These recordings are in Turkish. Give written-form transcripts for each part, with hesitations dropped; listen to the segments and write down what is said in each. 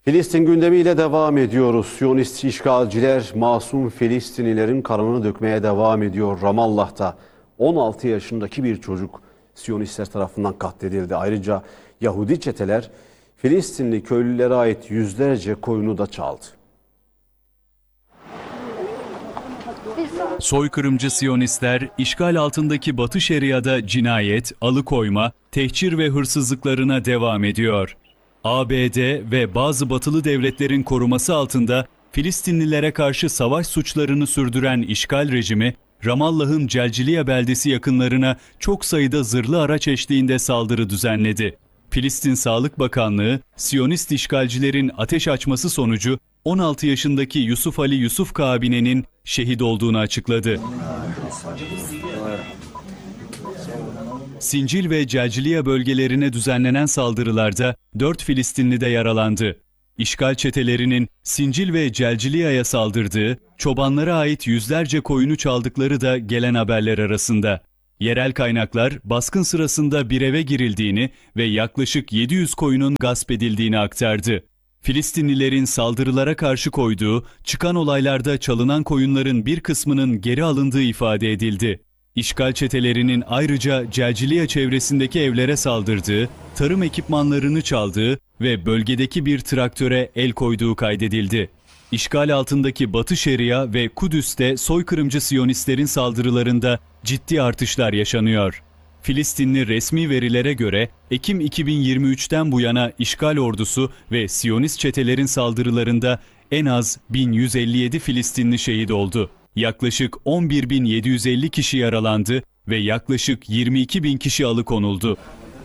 Filistin gündemiyle devam ediyoruz. Siyonist işgalciler masum Filistinlilerin kanını dökmeye devam ediyor. Ramallah'ta 16 yaşındaki bir çocuk Siyonistler tarafından katledildi. Ayrıca Yahudi çeteler Filistinli köylülere ait yüzlerce koyunu da çaldı. Soykırımcı Siyonistler işgal altındaki Batı Şeria'da cinayet, alıkoyma, tehcir ve hırsızlıklarına devam ediyor. ABD ve bazı batılı devletlerin koruması altında Filistinlilere karşı savaş suçlarını sürdüren işgal rejimi, Ramallah'ın Celciliye beldesi yakınlarına çok sayıda zırhlı araç eşliğinde saldırı düzenledi. Filistin Sağlık Bakanlığı, Siyonist işgalcilerin ateş açması sonucu 16 yaşındaki Yusuf Ali Yusuf Kabine'nin şehit olduğunu açıkladı. Sincil ve Celciliye bölgelerine düzenlenen saldırılarda 4 Filistinli de yaralandı. İşgal çetelerinin Sincil ve Celciliye'ye saldırdığı, çobanlara ait yüzlerce koyunu çaldıkları da gelen haberler arasında. Yerel kaynaklar baskın sırasında bir eve girildiğini ve yaklaşık 700 koyunun gasp edildiğini aktardı. Filistinlilerin saldırılara karşı koyduğu, çıkan olaylarda çalınan koyunların bir kısmının geri alındığı ifade edildi. İşgal çetelerinin ayrıca Celciliye çevresindeki evlere saldırdığı, tarım ekipmanlarını çaldığı ve bölgedeki bir traktöre el koyduğu kaydedildi. İşgal altındaki Batı Şeria ve Kudüs'te soykırımcı Siyonistlerin saldırılarında ciddi artışlar yaşanıyor. Filistinli resmi verilere göre Ekim 2023'ten bu yana işgal ordusu ve Siyonist çetelerin saldırılarında en az 1157 Filistinli şehit oldu. Yaklaşık 11.750 kişi yaralandı ve yaklaşık 22.000 kişi alıkonuldu.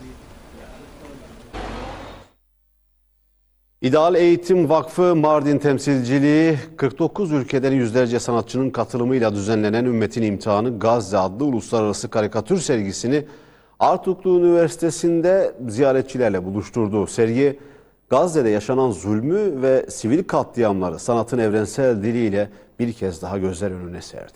İdeal Eğitim Vakfı Mardin temsilciliği 49 ülkeden yüzlerce sanatçının katılımıyla düzenlenen Ümmetin İmtihanı Gazze adlı uluslararası karikatür sergisini Artuklu Üniversitesi'nde ziyaretçilerle buluşturdu. Sergi Gazze'de yaşanan zulmü ve sivil katliamları sanatın evrensel diliyle bir kez daha gözler önüne serdi.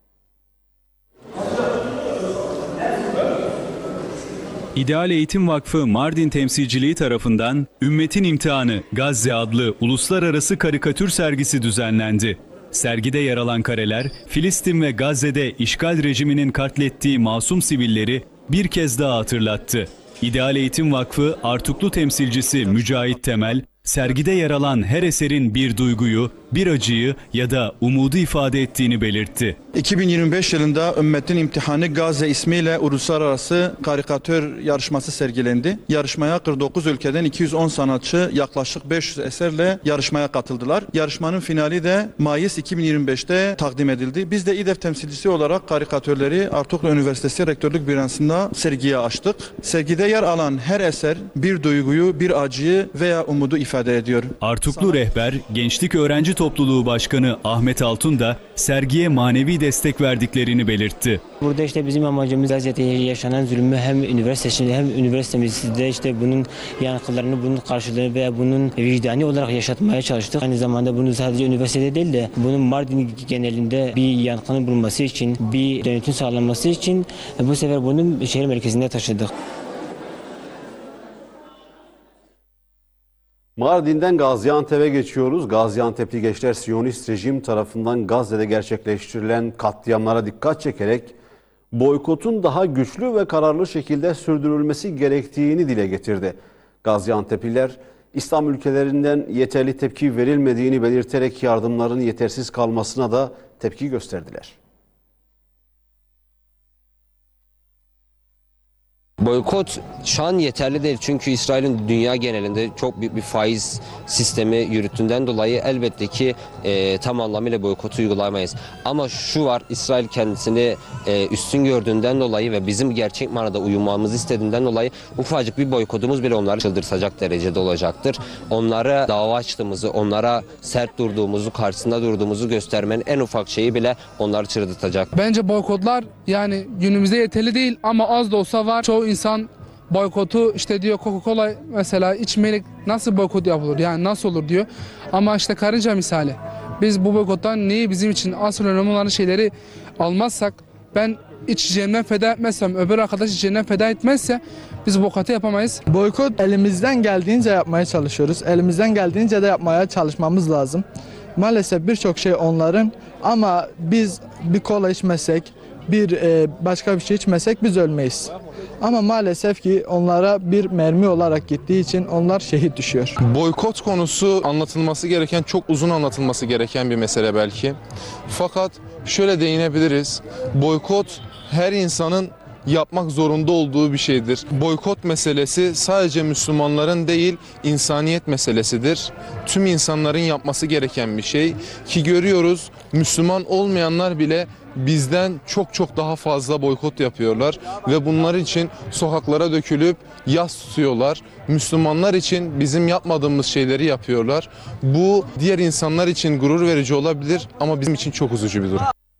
İdeal Eğitim Vakfı Mardin temsilciliği tarafından Ümmetin İmtihanı Gazze adlı uluslararası karikatür sergisi düzenlendi. Sergide yer alan kareler, Filistin ve Gazze'de işgal rejiminin katlettiği masum sivilleri bir kez daha hatırlattı. İdeal Eğitim Vakfı Artuklu temsilcisi Mücahit Temel, sergide yer alan her eserin bir duyguyu, bir acıyı ya da umudu ifade ettiğini belirtti. 2025 yılında Ümmetin İmtihanı Gazze ismiyle uluslararası karikatür yarışması sergilendi. Yarışmaya 49 ülkeden 210 sanatçı yaklaşık 500 eserle yarışmaya katıldılar. Yarışmanın finali de Mayıs 2025'te takdim edildi. Biz de İDEF temsilcisi olarak karikatürleri Artuklu Üniversitesi Rektörlük Bürosu'nda sergiye açtık. Sergide yer alan her eser bir duyguyu, bir acıyı veya umudu ifade ediyor. Artuklu rehber, Gençlik Öğrenci Topluluğu Başkanı Ahmet Altun da sergiye manevi destek verdiklerini belirtti. Burada işte bizim amacımız Gazze'de yaşanan zulmü hem üniversitesinde hem üniversitemizde işte bunun yankılarını, bunun karşılığını veya bunun vicdani olarak yaşatmaya çalıştık. Aynı zamanda bunu sadece üniversitede değil de bunun Mardin genelinde bir yankının bulunması için, bir dönütün sağlanması için bu sefer bunu şehir merkezinde taşıdık. Mardin'den Gaziantep'e geçiyoruz. Gaziantep'li gençler Siyonist rejim tarafından Gazze'de gerçekleştirilen katliamlara dikkat çekerek boykotun daha güçlü ve kararlı şekilde sürdürülmesi gerektiğini dile getirdi. Gaziantep'liler İslam ülkelerinden yeterli tepki verilmediğini belirterek yardımların yetersiz kalmasına da tepki gösterdiler. Boykot şu an yeterli değil çünkü İsrail'in dünya genelinde çok büyük bir faiz sistemi yürüttüğünden dolayı elbette ki tam anlamıyla boykotu uygulamayız. Ama şu var, İsrail kendisini üstün gördüğünden dolayı ve bizim gerçek manada uyumamızı istediğinden dolayı ufacık bir boykotumuz bile onları çıldırtacak derecede olacaktır. Onlara dava açtığımızı, onlara sert durduğumuzu, karşısında durduğumuzu göstermenin en ufak şeyi bile onları çıldırtacak. Bence boykotlar yani günümüzde yeterli değil ama az da olsa var. Çoğu insan boykotu işte diyor Coca-Cola mesela içmeyerek nasıl boykot yapılır yani nasıl olur diyor. Ama işte karınca misali. Biz bu boykottan neyi bizim için asıl önemli olan şeyleri almazsak ben içeceğimden feda etmezsem, öbür arkadaş içeceğinden feda etmezse biz boykotı yapamayız. Boykot elimizden geldiğince yapmaya çalışıyoruz. Elimizden geldiğince de yapmaya çalışmamız lazım. Maalesef birçok şey onların ama biz bir kola içmesek, başka bir şey içmesek biz ölmeyiz. Ama maalesef ki onlara bir mermi olarak gittiği için onlar şehit düşüyor. Boykot konusu anlatılması gereken, çok uzun anlatılması gereken bir mesele belki. Fakat şöyle değinebiliriz. Boykot her insanın yapmak zorunda olduğu bir şeydir. Boykot meselesi sadece Müslümanların değil, insaniyet meselesidir. Tüm insanların yapması gereken bir şey ki görüyoruz, Müslüman olmayanlar bile bizden çok daha fazla boykot yapıyorlar ve bunlar için sokaklara dökülüp yas tutuyorlar. Müslümanlar için bizim yapmadığımız şeyleri yapıyorlar. Bu diğer insanlar için gurur verici olabilir ama bizim için çok üzücü bir durum.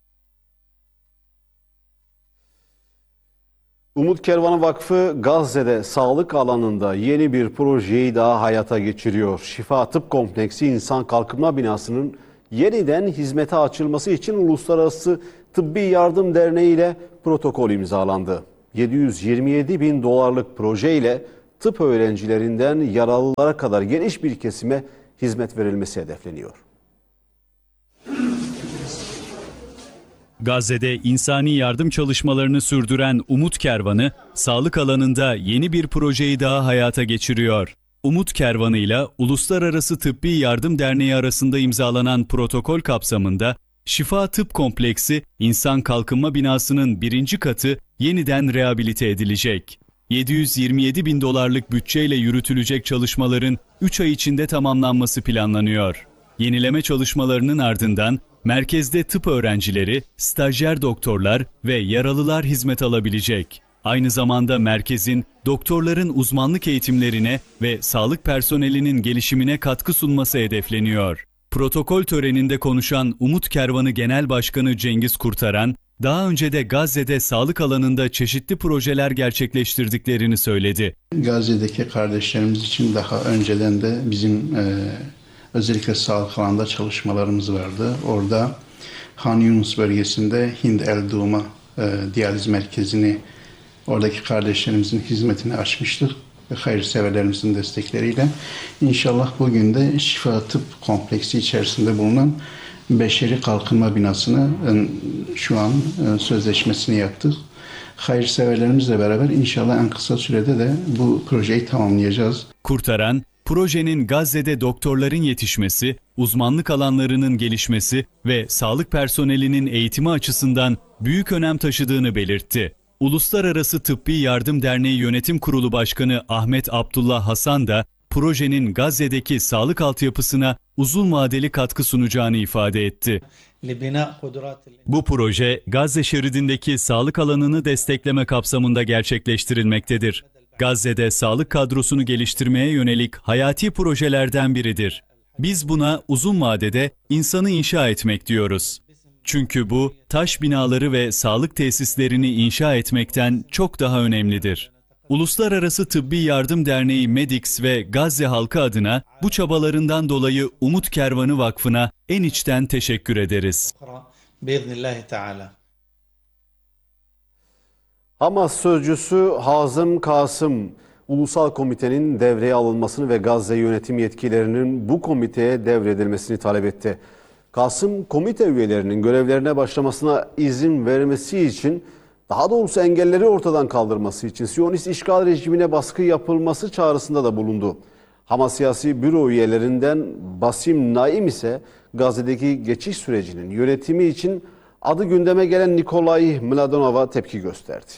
Umut Kervanı Vakfı Gazze'de sağlık alanında yeni bir projeyi daha hayata geçiriyor. Şifa Tıp Kompleksi İnsan Kalkınma Binası'nın yeniden hizmete açılması için Uluslararası Tıbbi Yardım Derneği ile protokol imzalandı. 727 bin dolarlık projeyle tıp öğrencilerinden yaralılara kadar geniş bir kesime hizmet verilmesi hedefleniyor. Gazze'de insani yardım çalışmalarını sürdüren Umut Kervanı, sağlık alanında yeni bir projeyi daha hayata geçiriyor. Umut Kervanı ile Uluslararası Tıbbi Yardım Derneği arasında imzalanan protokol kapsamında Şifa Tıp Kompleksi İnsan Kalkınma Binası'nın 1. katı yeniden rehabilite edilecek. 727 bin dolarlık bütçeyle yürütülecek çalışmaların 3 ay içinde tamamlanması planlanıyor. Yenileme çalışmalarının ardından merkezde tıp öğrencileri, stajyer doktorlar ve yaralılar hizmet alabilecek. Aynı zamanda merkezin doktorların uzmanlık eğitimlerine ve sağlık personelinin gelişimine katkı sunması hedefleniyor. Protokol töreninde konuşan Umut Kervanı Genel Başkanı Cengiz Kurtaran, daha önce de Gazze'de sağlık alanında çeşitli projeler gerçekleştirdiklerini söyledi. Gazze'deki kardeşlerimiz için daha önceden de bizim özellikle sağlık alanında çalışmalarımız vardı. Orada Han Yunus bölgesinde Hind El Doğuma diyaliz merkezini oradaki kardeşlerimizin hizmetine açmıştık ve hayırseverlerimizin destekleriyle. İnşallah bugün de Şifa Tıp Kompleksi içerisinde bulunan Beşeri Kalkınma Binası'nı şu an sözleşmesini yaptık. Hayırseverlerimizle beraber inşallah en kısa sürede de bu projeyi tamamlayacağız. Kurtaran, projenin Gazze'de doktorların yetişmesi, uzmanlık alanlarının gelişmesi ve sağlık personelinin eğitimi açısından büyük önem taşıdığını belirtti. Uluslararası Tıbbi Yardım Derneği Yönetim Kurulu Başkanı Ahmet Abdullah Hasan da projenin Gazze'deki sağlık altyapısına uzun vadeli katkı sunacağını ifade etti. Bu proje Gazze şeridindeki sağlık alanını destekleme kapsamında gerçekleştirilmektedir. Gazze'de sağlık kadrosunu geliştirmeye yönelik hayati projelerden biridir. Biz buna uzun vadede insanı inşa etmek diyoruz. Çünkü bu, taş binaları ve sağlık tesislerini inşa etmekten çok daha önemlidir. Uluslararası Tıbbi Yardım Derneği Medix ve Gazze halkı adına bu çabalarından dolayı Umut Kervanı Vakfı'na en içten teşekkür ederiz. Hamas sözcüsü Hazım Kasım, Ulusal Komitenin devreye alınmasını ve Gazze yönetim yetkilerinin bu komiteye devredilmesini talep etti. Kasım, komite üyelerinin görevlerine başlamasına izin vermesi için, daha doğrusu engelleri ortadan kaldırması için Siyonist işgal rejimine baskı yapılması çağrısında da bulundu. Hamas siyasi büro üyelerinden Basim Naim ise Gazze'deki geçiş sürecinin yönetimi için adı gündeme gelen Nikolay Mladenov'a tepki gösterdi.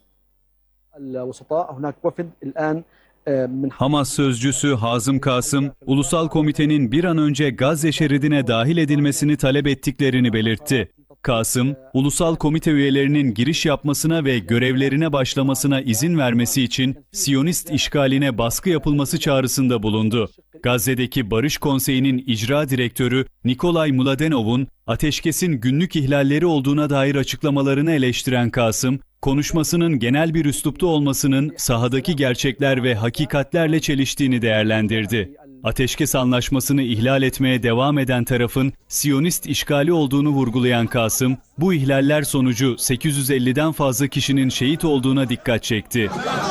Hamas sözcüsü Hazım Kasım, Ulusal Komitenin bir an önce Gazze şeridine dahil edilmesini talep ettiklerini belirtti. Kasım, Ulusal Komite üyelerinin giriş yapmasına ve görevlerine başlamasına izin vermesi için Siyonist işgaline baskı yapılması çağrısında bulundu. Gazze'deki Barış Konseyi'nin icra direktörü Nikolay Mladenov'un ateşkesin günlük ihlalleri olduğuna dair açıklamalarını eleştiren Kasım, konuşmasının genel bir üslupta olmasının sahadaki gerçekler ve hakikatlerle çeliştiğini değerlendirdi. Ateşkes anlaşmasını ihlal etmeye devam eden tarafın Siyonist işgali olduğunu vurgulayan Kasım, bu ihlaller sonucu 850'den fazla kişinin şehit olduğuna dikkat çekti.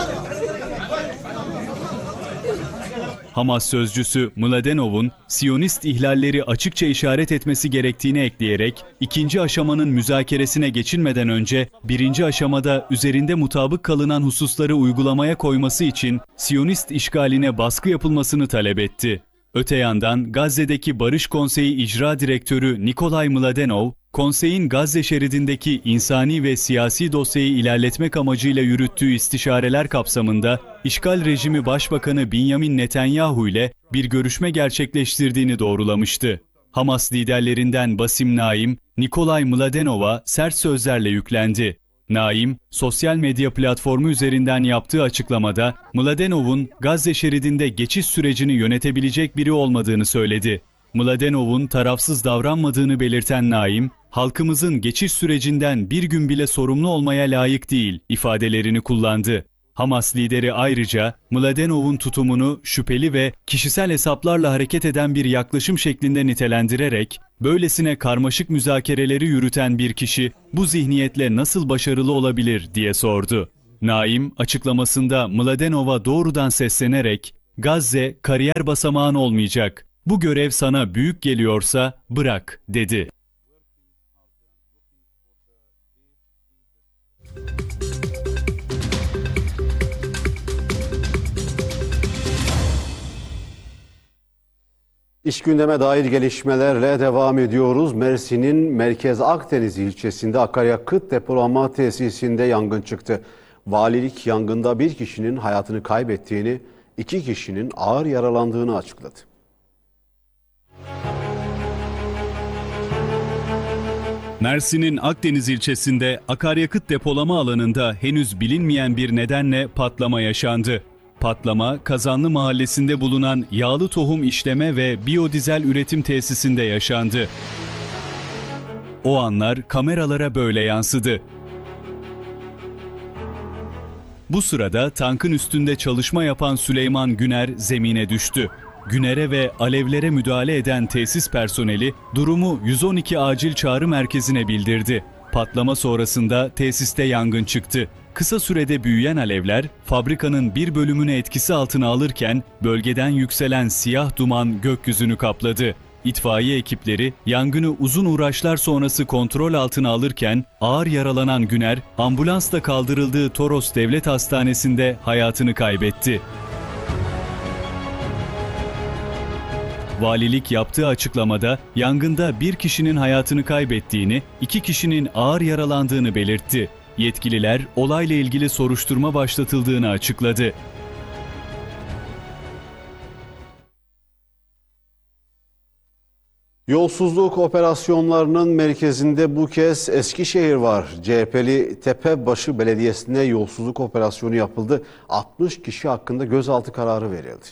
Hamas sözcüsü Mladenov'un Siyonist ihlalleri açıkça işaret etmesi gerektiğini ekleyerek, ikinci aşamanın müzakeresine geçilmeden önce birinci aşamada üzerinde mutabık kalınan hususları uygulamaya koyması için Siyonist işgaline baskı yapılmasını talep etti. Öte yandan Gazze'deki Barış Konseyi İcra Direktörü Nikolay Mladenov, konseyin Gazze şeridindeki insani ve siyasi dosyayı ilerletmek amacıyla yürüttüğü istişareler kapsamında işgal rejimi Başbakanı Benjamin Netanyahu ile bir görüşme gerçekleştirdiğini doğrulamıştı. Hamas liderlerinden Basim Naim, Nikolay Mladenov'a sert sözlerle yüklendi. Naim, sosyal medya platformu üzerinden yaptığı açıklamada Mladenov'un Gazze şeridinde geçiş sürecini yönetebilecek biri olmadığını söyledi. Mladenov'un tarafsız davranmadığını belirten Naim, halkımızın geçiş sürecinden bir gün bile sorumlu olmaya layık değil ifadelerini kullandı. Hamas lideri ayrıca Mladenov'un tutumunu şüpheli ve kişisel hesaplarla hareket eden bir yaklaşım şeklinde nitelendirerek, böylesine karmaşık müzakereleri yürüten bir kişi bu zihniyetle nasıl başarılı olabilir diye sordu. Naim açıklamasında Mladenov'a doğrudan seslenerek, Gazze kariyer basamağın olmayacak, bu görev sana büyük geliyorsa bırak dedi. İş gündeme dair gelişmelerle devam ediyoruz. Mersin'in Merkez Akdeniz ilçesinde akaryakıt depolama tesisinde yangın çıktı. Valilik yangında bir kişinin hayatını kaybettiğini, 2 kişinin ağır yaralandığını açıkladı. Mersin'in Akdeniz ilçesinde akaryakıt depolama alanında henüz bilinmeyen bir nedenle patlama yaşandı. Patlama, Kazanlı Mahallesi'nde bulunan yağlı tohum işleme ve biyodizel üretim tesisinde yaşandı. O anlar kameralara böyle yansıdı. Bu sırada tankın üstünde çalışma yapan Süleyman Güner zemine düştü. Güner'e ve alevlere müdahale eden tesis personeli durumu 112 acil çağrı merkezine bildirdi. Patlama sonrasında tesiste yangın çıktı. Kısa sürede büyüyen alevler fabrikanın bir bölümünü etkisi altına alırken bölgeden yükselen siyah duman gökyüzünü kapladı. İtfaiye ekipleri yangını uzun uğraşlar sonrası kontrol altına alırken ağır yaralanan Güner ambulansla kaldırıldığı Toros Devlet Hastanesi'nde hayatını kaybetti. Valilik yaptığı açıklamada yangında bir kişinin hayatını kaybettiğini, 2 kişinin ağır yaralandığını belirtti. Yetkililer olayla ilgili soruşturma başlatıldığını açıkladı. Yolsuzluk operasyonlarının merkezinde bu kez Eskişehir var. CHP'li Tepebaşı Belediyesi'nde yolsuzluk operasyonu yapıldı. 60 kişi hakkında gözaltı kararı verildi.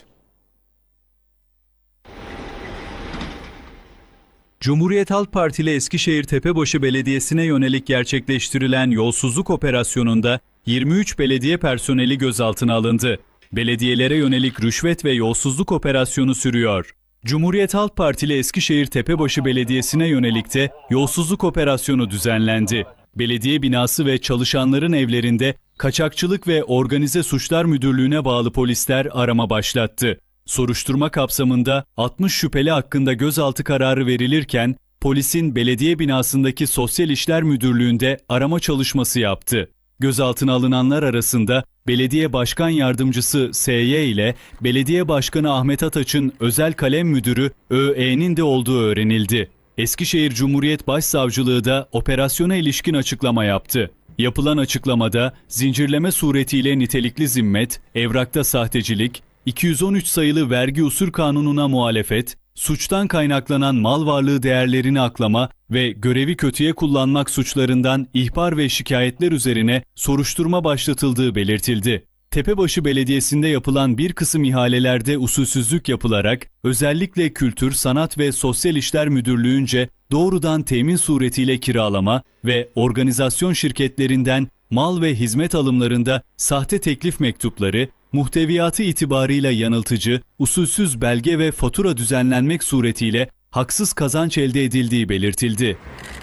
Cumhuriyet Halk Partili Eskişehir Tepebaşı Belediyesi'ne yönelik gerçekleştirilen yolsuzluk operasyonunda 23 belediye personeli gözaltına alındı. Belediyelere yönelik rüşvet ve yolsuzluk operasyonu sürüyor. Cumhuriyet Halk Partili Eskişehir Tepebaşı Belediyesi'ne yönelik de yolsuzluk operasyonu düzenlendi. Belediye binası ve çalışanların evlerinde Kaçakçılık ve Organize Suçlar Müdürlüğü'ne bağlı polisler arama başlattı. Soruşturma kapsamında 60 şüpheli hakkında gözaltı kararı verilirken polisin belediye binasındaki Sosyal İşler Müdürlüğü'nde arama çalışması yaptı. Gözaltına alınanlar arasında Belediye Başkan Yardımcısı S.Y. ile Belediye Başkanı Ahmet Ataç'ın özel kalem müdürü Ö.E.'nin de olduğu öğrenildi. Eskişehir Cumhuriyet Başsavcılığı da operasyona ilişkin açıklama yaptı. Yapılan açıklamada zincirleme suretiyle nitelikli zimmet, evrakta sahtecilik, 213 sayılı vergi usul kanununa muhalefet, suçtan kaynaklanan mal varlığı değerlerini aklama ve görevi kötüye kullanmak suçlarından ihbar ve şikayetler üzerine soruşturma başlatıldığı belirtildi. Tepebaşı Belediyesi'nde yapılan bir kısım ihalelerde usulsüzlük yapılarak özellikle Kültür, Sanat ve Sosyal İşler Müdürlüğü'nce doğrudan temin suretiyle kiralama ve organizasyon şirketlerinden mal ve hizmet alımlarında sahte teklif mektupları, muhteviyatı itibarıyla yanıltıcı, usulsüz belge ve fatura düzenlenmek suretiyle haksız kazanç elde edildiği belirtildi.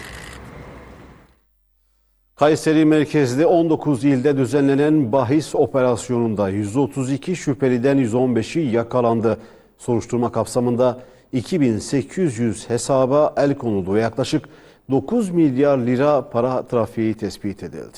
Kayseri merkezli 19 ilde düzenlenen bahis operasyonunda 132 şüpheliden 115'i yakalandı. Soruşturma kapsamında 2800 hesaba el konuldu ve yaklaşık 9 milyar lira para trafiği tespit edildi.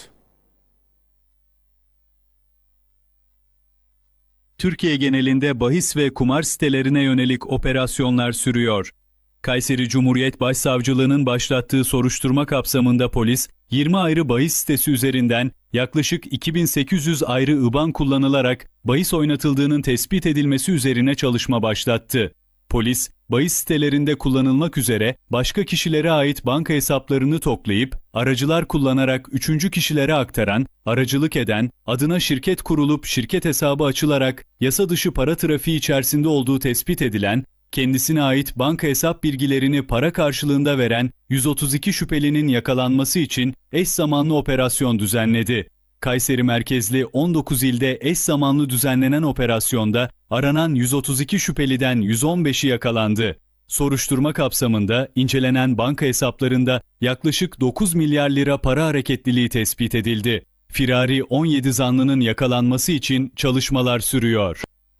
Türkiye genelinde bahis ve kumar sitelerine yönelik operasyonlar sürüyor. Kayseri Cumhuriyet Başsavcılığı'nın başlattığı soruşturma kapsamında polis, 20 ayrı bahis sitesi üzerinden yaklaşık 2800 ayrı IBAN kullanılarak bahis oynatıldığının tespit edilmesi üzerine çalışma başlattı. Polis, bahis sitelerinde kullanılmak üzere başka kişilere ait banka hesaplarını toplayıp, aracılar kullanarak üçüncü kişilere aktaran, aracılık eden, adına şirket kurulup şirket hesabı açılarak yasa dışı para trafiği içerisinde olduğu tespit edilen, kendisine ait banka hesap bilgilerini para karşılığında veren 132 şüphelinin yakalanması için eş zamanlı operasyon düzenledi. Kayseri merkezli 19 ilde eş zamanlı düzenlenen operasyonda aranan 132 şüpheliden 115'i yakalandı. Soruşturma kapsamında incelenen banka hesaplarında yaklaşık 9 milyar lira para hareketliliği tespit edildi. Firari 17 zanlının yakalanması için çalışmalar sürüyor.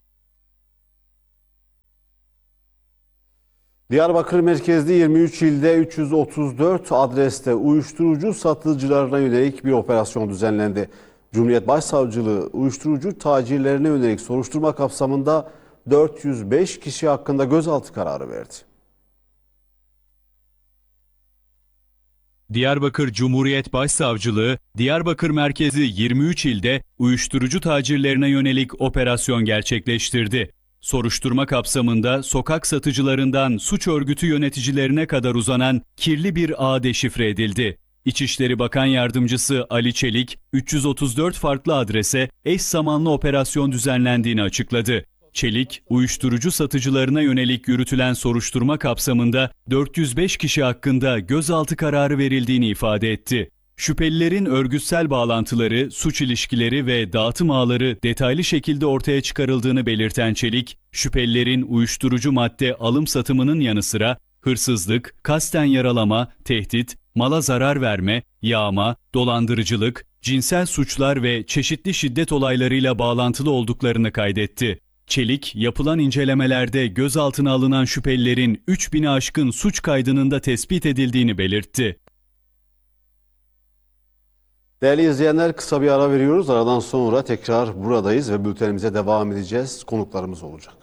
Diyarbakır merkezli 23 ilde 334 adreste uyuşturucu satıcılarına yönelik bir operasyon düzenlendi. Cumhuriyet Başsavcılığı uyuşturucu tacirlerine yönelik soruşturma kapsamında 405 kişi hakkında gözaltı kararı verdi. Diyarbakır Cumhuriyet Başsavcılığı, Diyarbakır merkezi 23 ilde uyuşturucu tacirlerine yönelik operasyon gerçekleştirdi. Soruşturma kapsamında sokak satıcılarından suç örgütü yöneticilerine kadar uzanan kirli bir ağ deşifre edildi. İçişleri Bakan Yardımcısı Ali Çelik, 334 farklı adrese eş zamanlı operasyon düzenlendiğini açıkladı. Çelik, uyuşturucu satıcılarına yönelik yürütülen soruşturma kapsamında 405 kişi hakkında gözaltı kararı verildiğini ifade etti. Şüphelilerin örgütsel bağlantıları, suç ilişkileri ve dağıtım ağları detaylı şekilde ortaya çıkarıldığını belirten Çelik, şüphelilerin uyuşturucu madde alım satımının yanı sıra hırsızlık, kasten yaralama, tehdit, mala zarar verme, yağma, dolandırıcılık, cinsel suçlar ve çeşitli şiddet olaylarıyla bağlantılı olduklarını kaydetti. Çelik, yapılan incelemelerde gözaltına alınan şüphelilerin 3000'e aşkın suç kaydının da tespit edildiğini belirtti. Değerli izleyenler, kısa bir ara veriyoruz. Aradan sonra tekrar buradayız ve bültenimize devam edeceğiz. Konuklarımız olacak.